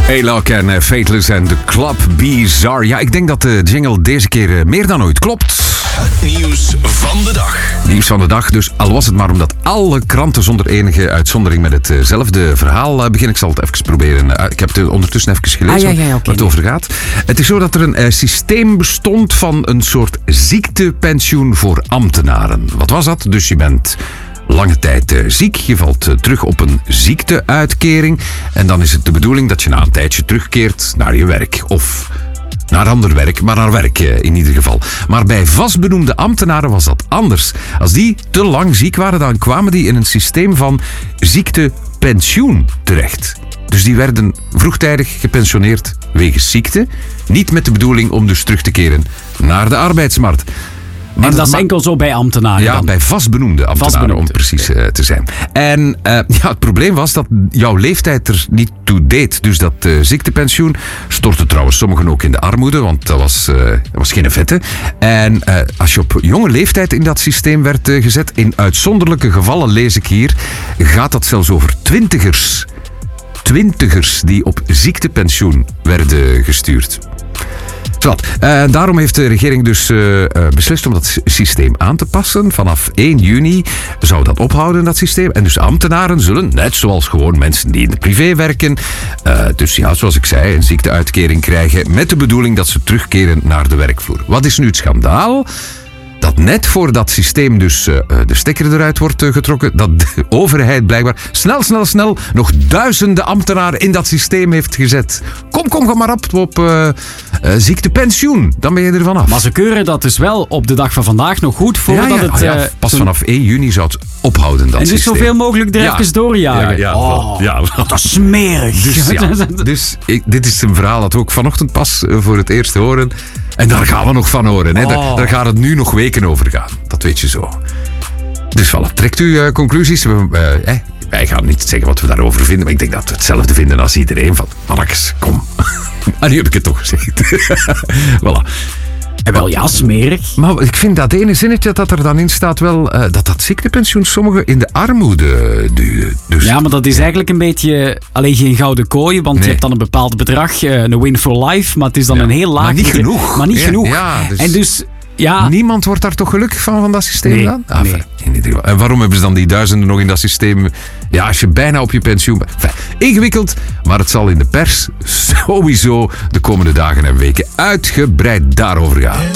A-Lock en Fateless en The Club Bizarre. Ja, ik denk dat de jingle deze keer meer dan ooit klopt. Het nieuws van de dag. Nieuws van de dag, dus al was het maar omdat alle kranten zonder enige uitzondering met hetzelfde verhaal beginnen. Ik zal het even proberen. Ik heb het ondertussen even gelezen waar het over gaat. Het is zo dat er een systeem bestond van een soort ziektepensioen voor ambtenaren. Wat was dat? Dus je bent lange tijd ziek, je valt terug op een ziekteuitkering en dan is het de bedoeling dat je na een tijdje terugkeert naar je werk of naar ander werk, maar naar werk in ieder geval. Maar bij vastbenoemde ambtenaren was dat anders. Als die te lang ziek waren, dan kwamen die in een systeem van ziektepensioen terecht. Dus die werden vroegtijdig gepensioneerd wegens ziekte, niet met de bedoeling om dus terug te keren naar de arbeidsmarkt. Maar en dat is enkel zo bij ambtenaren? Ja, dan? Bij vastbenoemde ambtenaren, om precies te zijn. En het probleem was dat jouw leeftijd er niet toe deed. Dus dat ziektepensioen stortte trouwens sommigen ook in de armoede, want dat was geen vette. En als je op jonge leeftijd in dat systeem werd gezet, in uitzonderlijke gevallen, lees ik hier, gaat dat zelfs over twintigers die op ziektepensioen werden gestuurd. Daarom heeft de regering dus beslist om dat systeem aan te passen. Vanaf 1 juni zou dat ophouden, dat systeem. En dus ambtenaren zullen, net zoals gewoon mensen die in de privé werken, dus ja, zoals ik zei, een ziekteuitkering krijgen met de bedoeling dat ze terugkeren naar de werkvloer. Wat is nu het schandaal? Dat net voor dat systeem dus de stekker eruit wordt getrokken, dat de overheid blijkbaar snel nog duizenden ambtenaren in dat systeem heeft gezet. Kom, ga maar op ziektepensioen. Dan ben je er vanaf. Maar ze keuren dat dus wel op de dag van vandaag nog goed voordat het... pas vanaf 1 juni zou het ophouden, dat systeem. En dus zoveel mogelijk er even doorjagen. Ja. Dat is smerig. Dus dit is een verhaal dat we ook vanochtend pas voor het eerst horen. En daar gaan we nog van horen. Hè. Daar gaat het nu nog weken over gaan. Dat weet je zo. Dus voilà, trekt u conclusies. Wij gaan niet zeggen wat we daarover vinden, maar ik denk dat we hetzelfde vinden als iedereen. Van, mannetjes, kom. En nu heb ik het toch gezegd. Voilà. En wel, ja, smerig. Maar ik vind dat ene zinnetje dat er dan in staat wel, dat ziektepensioen sommigen in de armoede duwen. Dus ja, maar dat is eigenlijk een beetje alleen geen gouden kooi, want je hebt dan een bepaald bedrag, een win for life, maar het is dan een heel laag... Maar niet genoeg. Maar niet genoeg. Ja, dus en dus... Ja. Niemand wordt daar toch gelukkig van dat systeem dan? Nee. In ieder geval. En waarom hebben ze dan die duizenden nog in dat systeem? Ja, als je bijna op je pensioen bent. Ingewikkeld, maar het zal in de pers sowieso de komende dagen en weken uitgebreid daarover gaan.